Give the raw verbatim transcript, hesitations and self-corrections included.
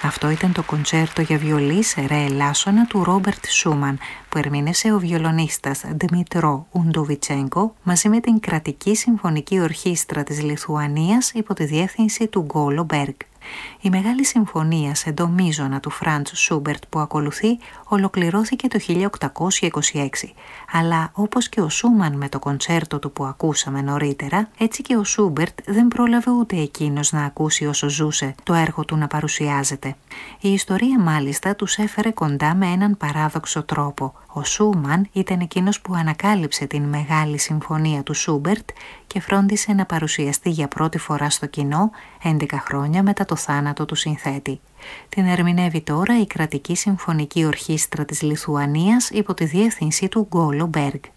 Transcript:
Αυτό ήταν το κοντσέρτο για βιολί σε ρε ελάσσονα του Ρόμπερτ Σούμαν, που ερμήνευσε ο βιολονίστας Ντμήτρο Ουντοβιτσέγκο μαζί με την Κρατική Συμφωνική Ορχήστρα της Λιθουανίας υπό τη διεύθυνση του Γκόλο Μπέργκ. Η Μεγάλη Συμφωνία σε ντο μείζωνα του Φραντς Σούμπερτ που ακολουθεί ολοκληρώθηκε το χίλια οκτακόσια είκοσι έξι, αλλά όπως και ο Σούμαν με το κοντσέρτο του που ακούσαμε νωρίτερα, έτσι και ο Σούμπερτ δεν πρόλαβε ούτε εκείνος να ακούσει όσο ζούσε το έργο του να παρουσιάζεται. Η ιστορία μάλιστα τους έφερε κοντά με έναν παράδοξο τρόπο. Ο Σούμαν ήταν εκείνος που ανακάλυψε την Μεγάλη Συμφωνία του Σούμπερτ και φρόντισε να παρουσιαστεί για πρώτη φορά στο κοινό έντεκα χρόνια μετά το θάνατο του συνθέτη. Την ερμηνεύει τώρα η Κρατική Συμφωνική Ορχήστρα της Λιθουανίας υπό τη διεύθυνση του Γκόλο Μπέργκ.